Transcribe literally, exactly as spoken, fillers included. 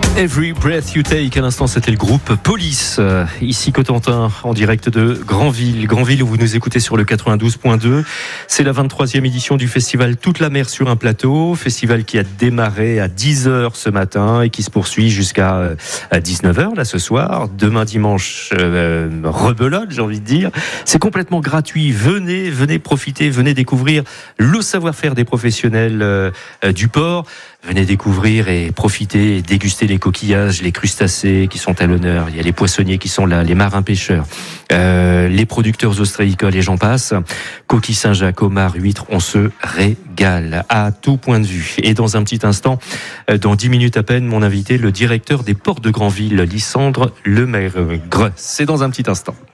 Every Breath You Take, à l'instant c'était le groupe Police, euh, ici Cotentin, en direct de Granville. Granville où vous nous écoutez sur le quatre-vingt-douze point deux. C'est la vingt-troisième édition du festival Toute la mer sur un plateau. Festival qui a démarré à dix heures ce matin et qui se poursuit jusqu'à euh, dix-neuf heures là ce soir. Demain dimanche, euh, rebelote j'ai envie de dire. C'est complètement gratuit. Venez, venez profiter, venez découvrir le savoir-faire des professionnels euh, euh, du port. Venez découvrir et profiter et déguster les coquillages, les crustacés qui sont à l'honneur. Il y a les poissonniers qui sont là, les marins pêcheurs, euh, les producteurs ostréicoles et j'en passe. Coquilles Saint-Jacques, homards, huîtres, on se régale à tout point de vue. Et dans un petit instant, dans dix minutes à peine, mon invité, le directeur des ports de Granville, Lysandre Lemaigre. C'est dans un petit instant.